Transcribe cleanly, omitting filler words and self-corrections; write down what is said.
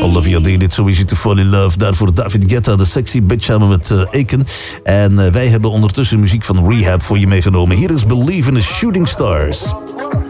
Olivia Dean, It's So Easy To Fall In Love. Daarvoor David Guetta, de Sexy Bitch samen met Aiken. En wij hebben ondertussen muziek van Rehab voor je meegenomen. Hier is Believe in the Shooting Stars.